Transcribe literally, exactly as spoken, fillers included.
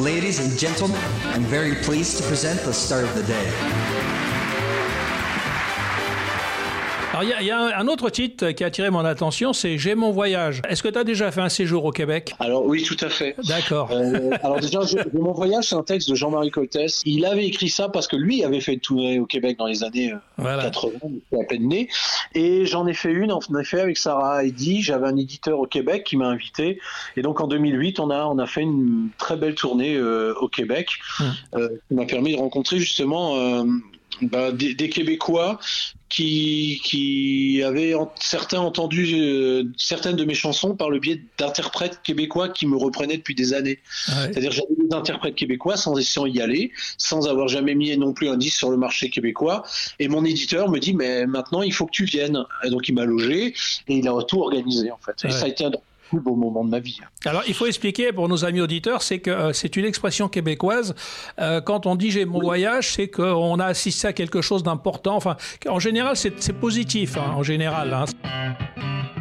Ladies and gentlemen, I'm very pleased to present the star of the day. Alors, il y, y a un autre titre qui a attiré mon attention, c'est « J'ai mon voyage ». Est-ce que tu as déjà fait un séjour au Québec ? Alors oui, tout à fait. D'accord. Euh, alors déjà, J'ai mon voyage, c'est un texte de Jean-Marie Coltès. Il avait écrit ça parce que lui avait fait une tournée au Québec dans les années voilà. quatre-vingts, il était à peine né. Et j'en ai fait une, en effet, avec Sarah Eddy. J'avais un éditeur au Québec qui m'a invité. Et donc en deux mille huit, on a, on a fait une très belle tournée euh, au Québec hum. euh, qui m'a permis de rencontrer justement euh, bah, des, des Québécois qui qui avaient en, certains entendu euh, certaines de mes chansons par le biais d'interprètes québécois qui me reprenaient depuis des années. Ouais. C'est-à-dire j'avais des interprètes québécois sans, sans y aller, sans avoir jamais mis non plus un disque sur le marché québécois. Et mon éditeur me dit mais maintenant il faut que tu viennes. Et donc il m'a logé et il a tout organisé en fait. Et ouais. ça a été un plus beau moment de ma vie. Alors, il faut expliquer pour nos amis auditeurs, c'est que euh, c'est une expression québécoise. Euh, quand on dit « j'ai mon oui. voyage », c'est qu'on a assisté à quelque chose d'important. Enfin, en général, c'est, c'est positif, hein, en général. Hein.